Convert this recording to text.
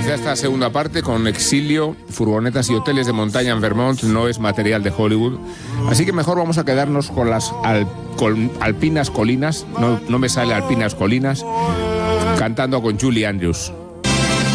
Quizá esta segunda parte, con exilio, furgonetas y hoteles de montaña en Vermont, no es material de Hollywood. Así que mejor vamos a quedarnos con las alpinas colinas, no me sale alpinas colinas, cantando con Julie Andrews.